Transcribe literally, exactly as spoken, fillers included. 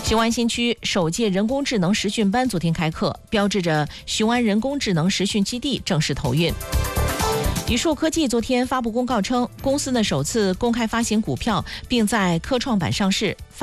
雄安新区首届人工智能实训班昨天开课，标志着雄安人工智能实训基地正式投运。宇硕科技昨天发布公告称，公司呢首次公开发行股票，并在科创板上市。